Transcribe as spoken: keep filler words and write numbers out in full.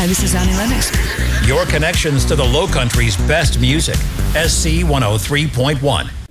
Hi, this is Annie Lennox. Your connections to the Low Country's best music. S C one oh three point one.